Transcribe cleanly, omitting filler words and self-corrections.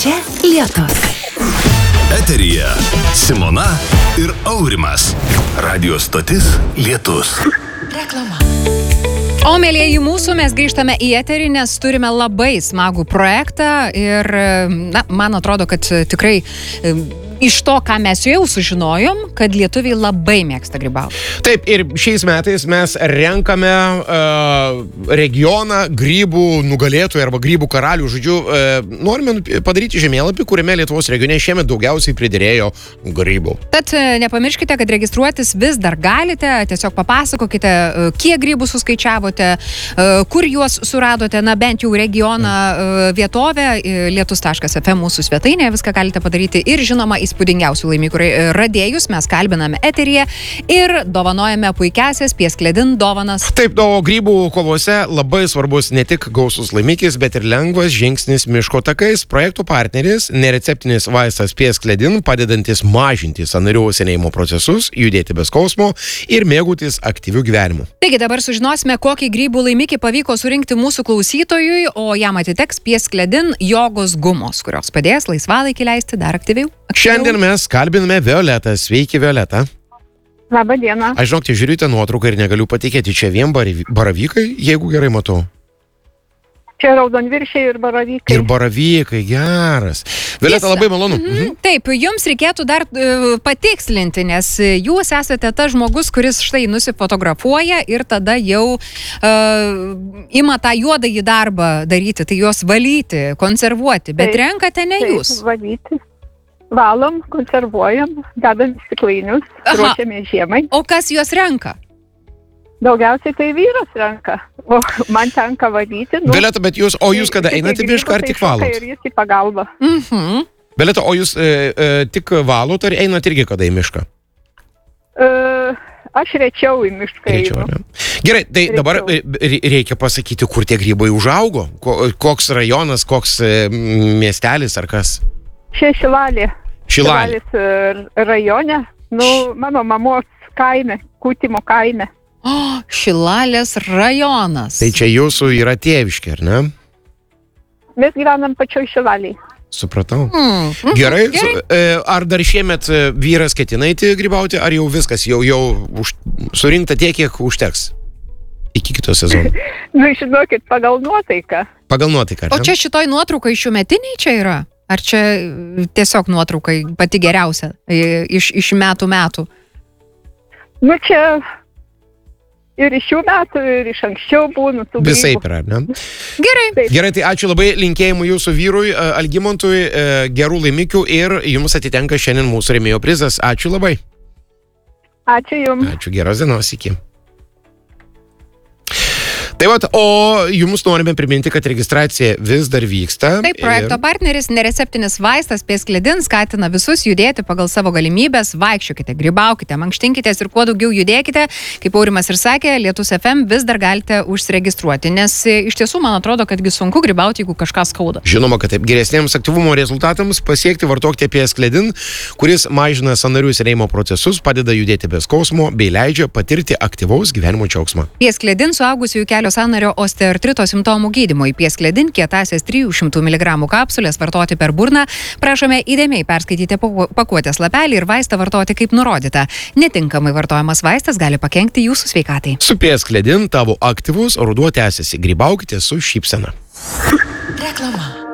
Čia Lietus. Eteryje Simona ir Aurimas. Radio stotis Lietus. Reklama. O mėlieji mūsų, mes grįžtame į eterį, nes turime labai smagų projektą ir, man atrodo, kad tikrai iš to, ką mes jau sužinojom, kad lietuviai labai mėgsta grybauti. Taip, ir šiais metais mes renkame regioną grybų nugalėtojų arba grybų karalių. Žodžiu, norime padaryti žemėlapį, kuriame Lietuvos regione šiemet daugiausiai priderėjo grybų. Tad nepamirškite, kad registruotis vis dar galite. Tiesiog papasakokite, kiek grybų suskaičiavote, kur juos suradote, bent jau regioną, vietovę, lietus.fm mūsų svetainėje. Viską galite padaryti ir, žinoma, įspūdingiausių laimikų radėjus mes kalbiname eteryje ir dovanojame puikiasias Pieskledin dovanas. Taip, o grybų kovose labai svarbus ne tik gausus laimikis, bet ir lengvas žingsnis miško takais. Projektų partneris nereceptinis vaistas Pieskledin, padedantis mažinti sąnarių senėjimo procesus, judėti be skausmo ir mėgautis aktyviu gyvenimu. Taigi dabar sužinosime, kokį grybų laimikį pavyko surinkti mūsų klausytojui, o jam atiteks Pieskledin jogos gumos, kurios padės laisvalaikį leisti dar aktyviau. Šiandien mes kalbiname Violetą. Sveiki, Violeta. Labą dieną. Aš žinok, žiūriu nuotrauką ir negaliu patikėti, čia vien baravykai, jeigu gerai matau. Čia raudonviršiai ir baravykai. Ir baravykai, geras. Violeta, labai malonu. Taip, jums reikėtų dar patikslinti, nes jūs esate tas žmogus, kuris štai nusifotografuoja ir tada jau ima tą juodąjį darbą daryti, tai juos valyti, konservuoti, bet renkate ne jūs. Valyti. Valom, konservuojam, dedam stiklainius, ruošiame žiemai. O kas juos renka? Daugiausiai tai vyras renka, o man tenka valyti. Violeta, bet jūs kada einate į mišką ar tik valot? Ir jis į pagalbą. Violeta, o jūs tik valot ar einate irgi kada į mišką? Aš rečiau į mišką einu. Gerai, tai dabar reikia pasakyti, kur tie grybai užaugo. Koks rajonas, koks miestelis ar kas? Čia Šilalė. Šilalės rajone, mano mamos kaime, Kūtimo kaime. Šilalės rajonas. Tai čia jūsų yra tėviškė, ar ne? Mes gyvenam pačioj Šilalėj. Supratau. Gerai. Ar dar šiemet vyras ketina eiti grybauti, ar jau viskas, jau surinkta tiek, kiek užteks iki kito sezono? Žinokit, pagal nuotaiką. Pagal nuotaiką, ar ne? O čia šitoj nuotraukai šiųmetiniai čia yra? Ar čia tiesiog nuotraukai pati geriausia iš metų? Čia ir iš šių metų, ir iš anksčiau būna tų grybų. Visaip yra, ne? Gerai. Gerai, tai ačiū labai, linkėjimų jūsų vyrui, Algimantui, gerų laimikių ir jums atitenka šiandien mūsų rėmėjo prizas. Ačiū labai. Ačiū jums. Ačiū, geros dienos, iki. Tai vat, o jums norime priminti, kad registracija vis dar vyksta. Taip, projekto partneris nereceptinis vaistas Pieskledin skatina visus judėti pagal savo galimybės, vaikščiokite, grybaukite, mankštinkitės ir kuo daugiau judėkite. Kaip Aurimas ir sakė, Lietus.fm vis dar galite užsiregistruoti, nes iš tiesų man atrodo, kadgi sunku grybauti, jeigu kažką skauda. Žinoma, kad taip, geresniems aktyvumo rezultatams pasiekti vartokite Pieskledin, kuris mažina sąnarių senėjimo procesus, padeda judėti be skausmo bei leidžia patirti aktyvaus gyvenimo džiaugsmą. Pieskledin suaugusiųjų kelio sąnario osteoartrito simptomų gydymui. Pieskledin kietąsias 300 mg kapsulės vartoti per burną. Prašome įdėmiai perskaityti pakuotės lapelį ir vaistą vartoti kaip nurodyta. Netinkamai vartojamas vaistas gali pakenkti jūsų sveikatai. Su Pieskledin tavo aktyvus ruduo tęsiasi. Grybaukite su šypsena. Reklama.